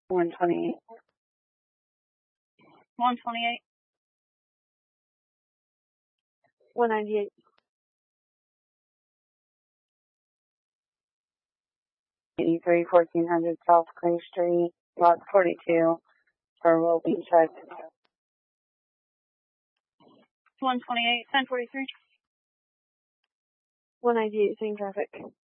128. 128. 198. 83, 1400 South Clay Street, lot 42, for Beachside. 128, 1043. 198, same traffic.